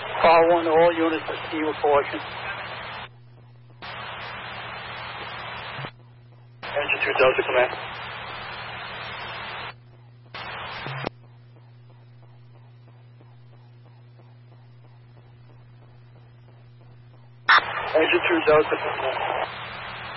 Call 1, all units receive a caution. Engine 2 Delta Command. Engine 2 Delta Command.